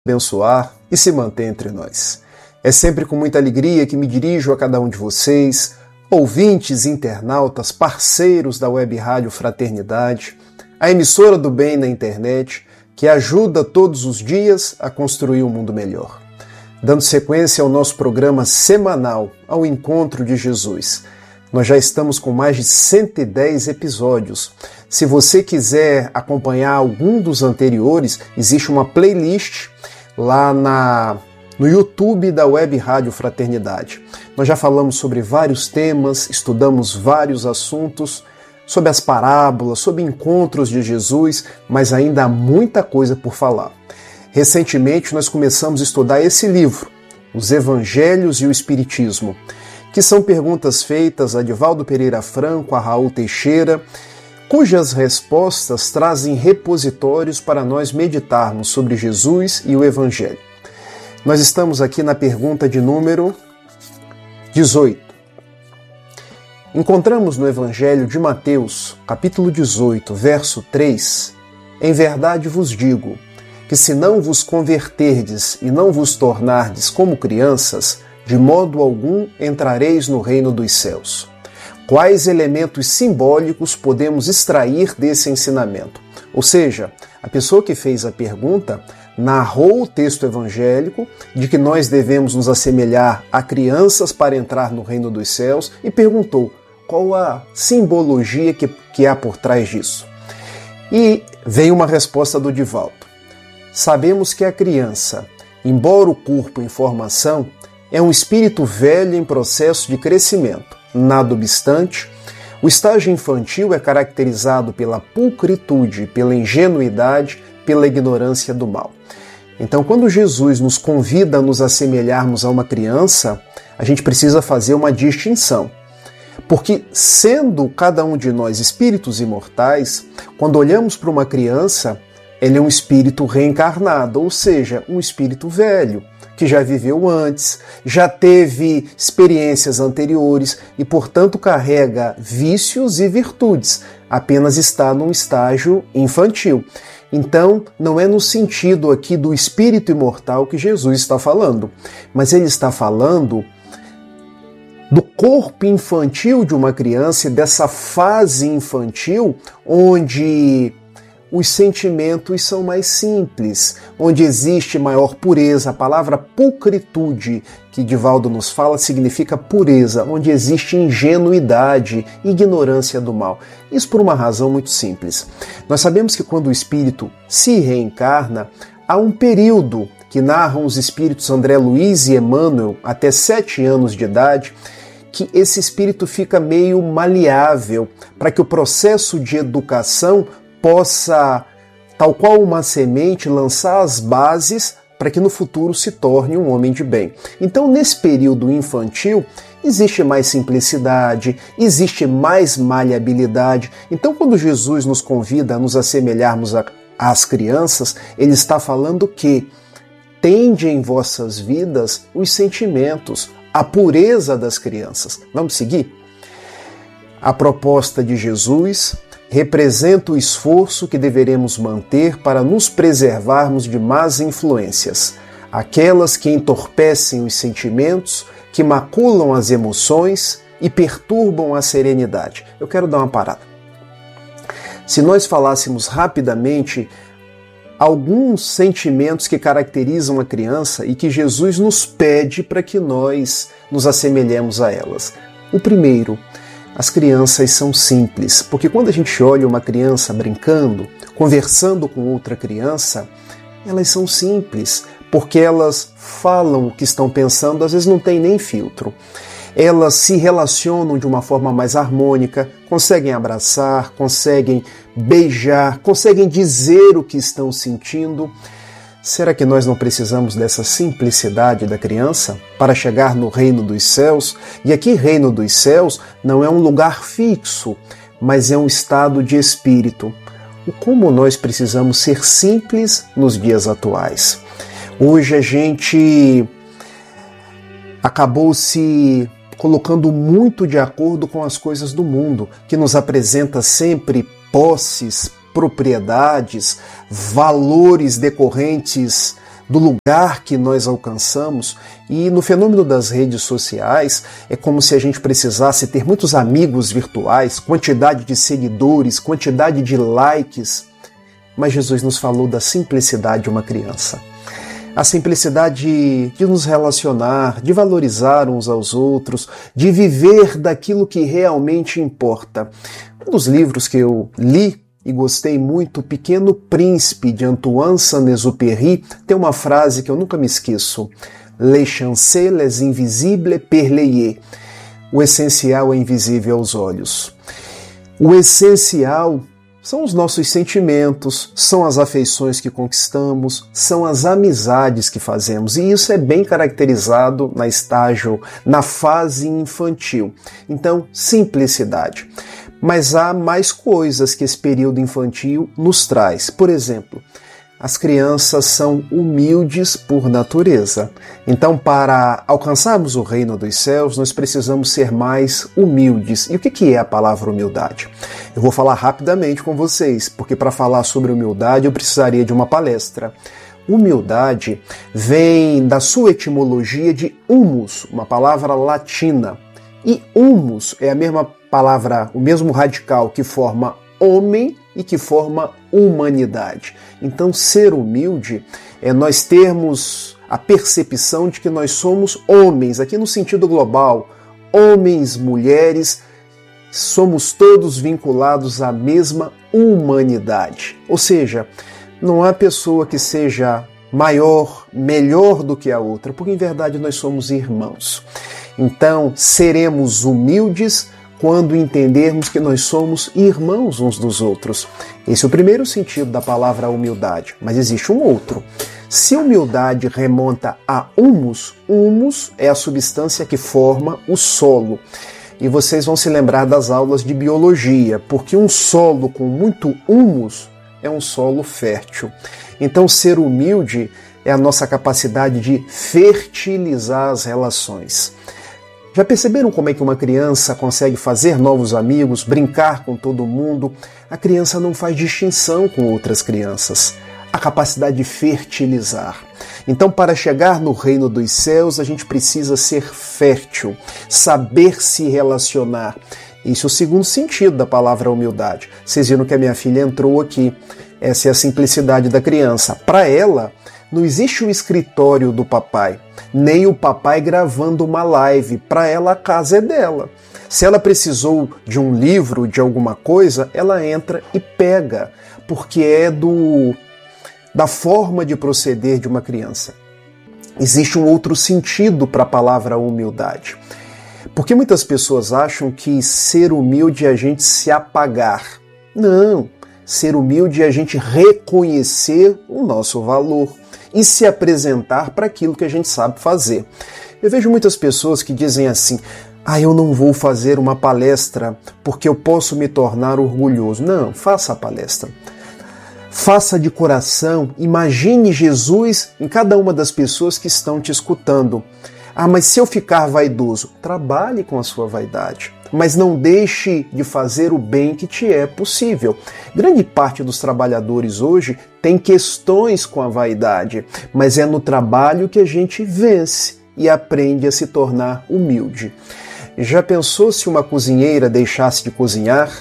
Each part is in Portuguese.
abençoar e se manter entre nós. É sempre com muita alegria que me dirijo a cada um de vocês, ouvintes, internautas, parceiros da Web Rádio Fraternidade, a emissora do bem na internet, que ajuda todos os dias a construir um mundo melhor. Dando sequência ao nosso programa semanal, ao Encontro de Jesus. Nós já estamos com mais de 110 episódios. Se você quiser acompanhar algum dos anteriores, existe uma playlist lá no YouTube da Web Rádio Fraternidade. Nós já falamos sobre vários temas, estudamos vários assuntos, sobre as parábolas, sobre encontros de Jesus, mas ainda há muita coisa por falar. Recentemente nós começamos a estudar esse livro, Os Evangelhos e o Espiritismo, que são perguntas feitas a Divaldo Pereira Franco, a Raul Teixeira, cujas respostas trazem repositórios para nós meditarmos sobre Jesus e o Evangelho. Nós estamos aqui na pergunta de número 18. Encontramos no Evangelho de Mateus, capítulo 18, verso 3, em verdade vos digo, que se não vos converterdes e não vos tornardes como crianças, de modo algum entrareis no reino dos céus. Quais elementos simbólicos podemos extrair desse ensinamento? Ou seja, a pessoa que fez a pergunta narrou o texto evangélico de que nós devemos nos assemelhar a crianças para entrar no reino dos céus e perguntou qual a simbologia que há por trás disso. E veio uma resposta do Divaldo. Sabemos que a criança, embora o corpo em formação, é um espírito velho em processo de crescimento. Nada obstante, o estágio infantil é caracterizado pela pulcritude, pela ingenuidade, pela ignorância do mal. Então, quando Jesus nos convida a nos assemelharmos a uma criança, a gente precisa fazer uma distinção. Porque, sendo cada um de nós espíritos imortais, quando olhamos para uma criança, ele é um espírito reencarnado, ou seja, um espírito velho, que já viveu antes, já teve experiências anteriores e, portanto, carrega vícios e virtudes, apenas está num estágio infantil. Então, não é no sentido aqui do espírito imortal que Jesus está falando, mas ele está falando do corpo infantil de uma criança e dessa fase infantil onde os sentimentos são mais simples, onde existe maior pureza. A palavra pulcritude, que Divaldo nos fala, significa pureza, onde existe ingenuidade, ignorância do mal. Isso por uma razão muito simples. Nós sabemos que quando o espírito se reencarna, há um período que narram os espíritos André Luiz e Emmanuel, até 7 anos de idade, que esse espírito fica meio maleável para que o processo de educação possa, tal qual uma semente, lançar as bases para que no futuro se torne um homem de bem. Então, nesse período infantil, existe mais simplicidade, existe mais maleabilidade. Então, quando Jesus nos convida a nos assemelharmos às crianças, ele está falando que tende em vossas vidas os sentimentos, a pureza das crianças. Vamos seguir? A proposta de Jesus representa o esforço que deveremos manter para nos preservarmos de más influências, aquelas que entorpecem os sentimentos, que maculam as emoções e perturbam a serenidade. Eu quero dar uma parada. Se nós falássemos rapidamente alguns sentimentos que caracterizam a criança e que Jesus nos pede para que nós nos assemelhemos a elas. O primeiro, as crianças são simples, porque quando a gente olha uma criança brincando, conversando com outra criança, elas são simples, porque elas falam o que estão pensando, às vezes não tem nem filtro. Elas se relacionam de uma forma mais harmônica, conseguem abraçar, conseguem beijar, conseguem dizer o que estão sentindo. Será que nós não precisamos dessa simplicidade da criança para chegar no reino dos céus? E aqui, reino dos céus não é um lugar fixo, mas é um estado de espírito. Como nós precisamos ser simples nos dias atuais. Hoje a gente acabou se colocando muito de acordo com as coisas do mundo, que nos apresenta sempre posses, propriedades, valores decorrentes do lugar que nós alcançamos. E no fenômeno das redes sociais, é como se a gente precisasse ter muitos amigos virtuais, quantidade de seguidores, quantidade de likes. Mas Jesus nos falou da simplicidade de uma criança. A simplicidade de nos relacionar, de valorizar uns aos outros, de viver daquilo que realmente importa. Um dos livros que eu li e gostei muito, O Pequeno Príncipe, de Antoine Saint-Exupéry, tem uma frase que eu nunca me esqueço. L'essentiel est invisible per les yeux. O essencial é invisível aos olhos. O essencial são os nossos sentimentos, são as afeições que conquistamos, são as amizades que fazemos. E isso é bem caracterizado na fase infantil. Então, simplicidade. Mas há mais coisas que esse período infantil nos traz. Por exemplo, as crianças são humildes por natureza. Então, para alcançarmos o reino dos céus, nós precisamos ser mais humildes. E o que é a palavra humildade? Eu vou falar rapidamente com vocês, porque para falar sobre humildade eu precisaria de uma palestra. Humildade vem da sua etimologia de humus, uma palavra latina. E humus é a mesma palavra, o mesmo radical que forma homem e que forma humanidade. Então, ser humilde é nós termos a percepção de que nós somos homens, aqui no sentido global, homens, mulheres, somos todos vinculados à mesma humanidade. Ou seja, não há pessoa que seja maior, melhor do que a outra, porque em verdade nós somos irmãos. Então, seremos humildes quando entendermos que nós somos irmãos uns dos outros. Esse é o primeiro sentido da palavra humildade, mas existe um outro. Se humildade remonta a humus, humus é a substância que forma o solo. E vocês vão se lembrar das aulas de biologia, porque um solo com muito humus é um solo fértil. Então, ser humilde é a nossa capacidade de fertilizar as relações. Já perceberam como é que uma criança consegue fazer novos amigos, brincar com todo mundo? A criança não faz distinção com outras crianças. A capacidade de fertilizar. Então, para chegar no reino dos céus, a gente precisa ser fértil, saber se relacionar. Isso é o segundo sentido da palavra humildade. Vocês viram que a minha filha entrou aqui. Essa é a simplicidade da criança. Para ela, não existe o escritório do papai, nem o papai gravando uma live. Para ela, a casa é dela. Se ela precisou de um livro, de alguma coisa, ela entra e pega, porque é da forma de proceder de uma criança. Existe um outro sentido para a palavra humildade. Porque muitas pessoas acham que ser humilde é a gente se apagar. Não, ser humilde é a gente reconhecer o nosso valor e se apresentar para aquilo que a gente sabe fazer. Eu vejo muitas pessoas que dizem assim: eu não vou fazer uma palestra porque eu posso me tornar orgulhoso. Não, faça a palestra. Faça de coração, imagine Jesus em cada uma das pessoas que estão te escutando. Mas se eu ficar vaidoso, trabalhe com a sua vaidade, mas não deixe de fazer o bem que te é possível. Grande parte dos trabalhadores hoje tem questões com a vaidade, mas é no trabalho que a gente vence e aprende a se tornar humilde. Já pensou se uma cozinheira deixasse de cozinhar?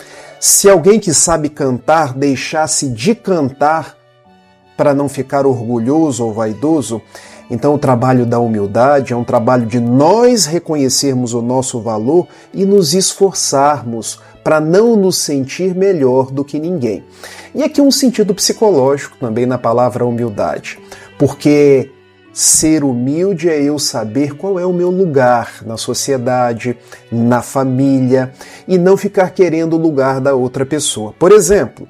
Se alguém que sabe cantar deixasse de cantar para não ficar orgulhoso ou vaidoso? Então o trabalho da humildade é um trabalho de nós reconhecermos o nosso valor e nos esforçarmos para não nos sentir melhor do que ninguém. E aqui um sentido psicológico também na palavra humildade, porque ser humilde é eu saber qual é o meu lugar na sociedade, na família, e não ficar querendo o lugar da outra pessoa. Por exemplo,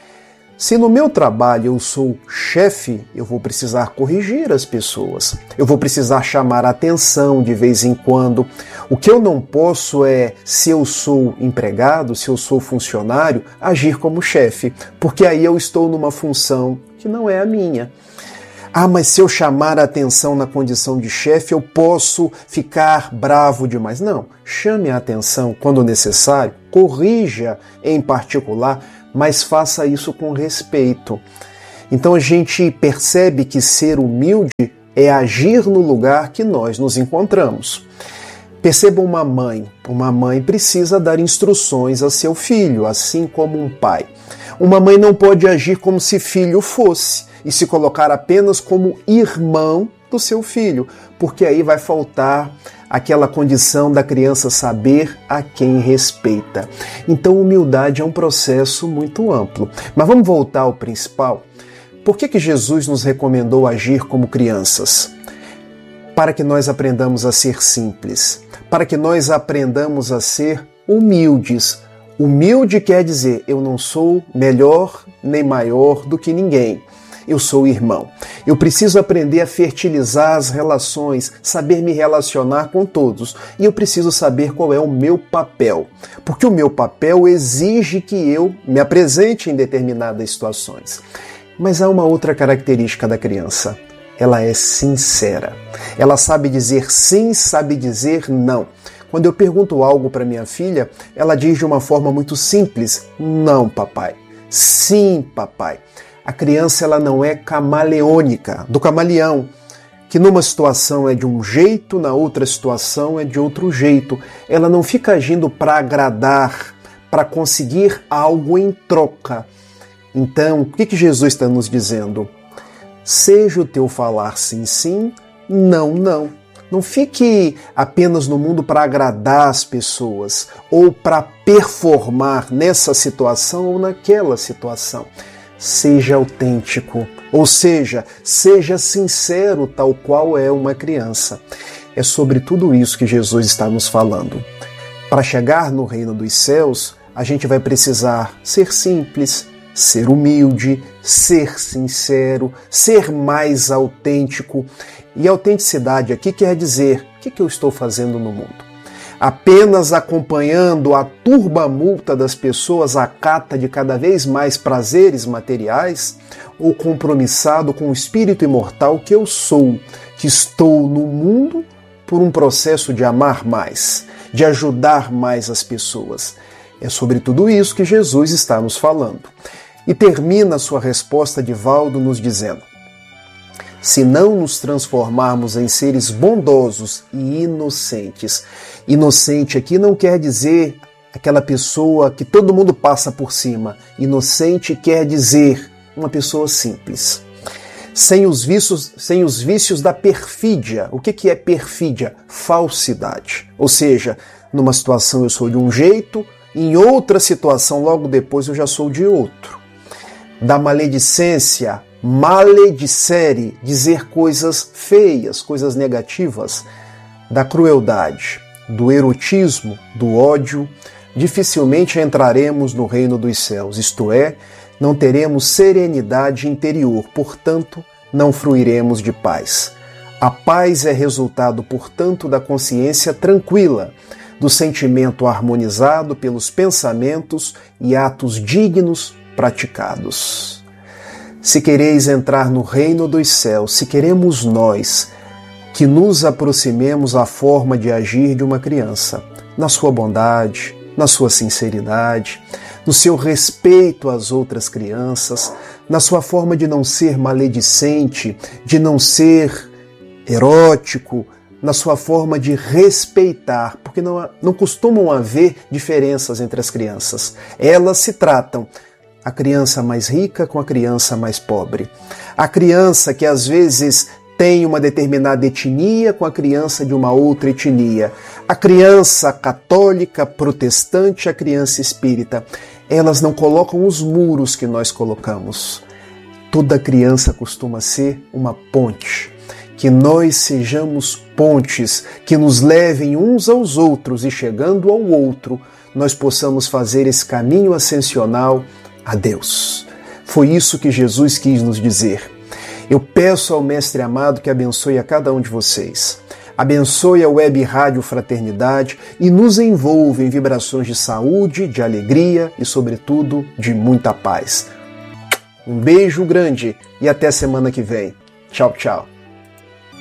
se no meu trabalho eu sou chefe, eu vou precisar corrigir as pessoas. Eu vou precisar chamar a atenção de vez em quando. O que eu não posso é, se eu sou empregado, se eu sou funcionário, agir como chefe, porque aí eu estou numa função que não é a minha. Mas se eu chamar a atenção na condição de chefe, eu posso ficar bravo demais. Não, chame a atenção quando necessário, corrija em particular, mas faça isso com respeito. Então a gente percebe que ser humilde é agir no lugar que nós nos encontramos. Perceba uma mãe. Uma mãe precisa dar instruções a seu filho, assim como um pai. Uma mãe não pode agir como se filho fosse e se colocar apenas como irmão do seu filho, porque aí vai faltar aquela condição da criança saber a quem respeita. Então, humildade é um processo muito amplo. Mas vamos voltar ao principal. Por que Jesus nos recomendou agir como crianças? Para que nós aprendamos a ser simples, para que nós aprendamos a ser humildes. Humilde quer dizer, eu não sou melhor nem maior do que ninguém. Eu sou irmão. Eu preciso aprender a fertilizar as relações, saber me relacionar com todos. E eu preciso saber qual é o meu papel. Porque o meu papel exige que eu me apresente em determinadas situações. Mas há uma outra característica da criança. Ela é sincera. Ela sabe dizer sim, sabe dizer não. Quando eu pergunto algo para minha filha, ela diz de uma forma muito simples: não, papai. Sim, papai. A criança ela não é camaleônica, do camaleão, que numa situação é de um jeito, na outra situação é de outro jeito. Ela não fica agindo para agradar, para conseguir algo em troca. Então, o que Jesus está nos dizendo? Seja o teu falar sim, sim, não, não. Não fique apenas no mundo para agradar as pessoas ou para performar nessa situação ou naquela situação. Seja autêntico, ou seja, seja sincero tal qual é uma criança. É sobre tudo isso que Jesus está nos falando. Para chegar no reino dos céus, a gente vai precisar ser simples, ser humilde, ser sincero, ser mais autêntico. E autenticidade aqui quer dizer, o que eu estou fazendo no mundo? Apenas acompanhando a turbamulta das pessoas à cata de cada vez mais prazeres materiais, ou compromissado com o espírito imortal que eu sou, que estou no mundo por um processo de amar mais, de ajudar mais as pessoas. É sobre tudo isso que Jesus está nos falando. E termina a sua resposta de Valdo nos dizendo: se não nos transformarmos em seres bondosos e inocentes. Inocente aqui não quer dizer aquela pessoa que todo mundo passa por cima. Inocente quer dizer uma pessoa simples. Sem os vícios da perfídia. O que é perfídia? Falsidade. Ou seja, numa situação eu sou de um jeito, em outra situação, logo depois, eu já sou de outro. Da maledicência, maledicere, dizer coisas feias, coisas negativas. Da crueldade, do erotismo, do ódio, dificilmente entraremos no reino dos céus, isto é, não teremos serenidade interior, portanto, não fruiremos de paz. A paz é resultado, portanto, da consciência tranquila, do sentimento harmonizado pelos pensamentos e atos dignos praticados. Se quereis entrar no reino dos céus, se queremos nós que nos aproximemos à forma de agir de uma criança, na sua bondade, na sua sinceridade, no seu respeito às outras crianças, na sua forma de não ser maledicente, de não ser erótico, na sua forma de respeitar, porque não costumam haver diferenças entre as crianças. Elas se tratam, a criança mais rica com a criança mais pobre. A criança que às vezes tem uma determinada etnia com a criança de uma outra etnia. A criança católica, protestante, a criança espírita. Elas não colocam os muros que nós colocamos. Toda criança costuma ser uma ponte. Que nós sejamos pontes, que nos levem uns aos outros e chegando ao outro, nós possamos fazer esse caminho ascensional a Deus. Foi isso que Jesus quis nos dizer. Eu peço ao Mestre amado que abençoe a cada um de vocês. Abençoe a Web Rádio Fraternidade e nos envolva em vibrações de saúde, de alegria e, sobretudo, de muita paz. Um beijo grande e até semana que vem. Tchau, tchau.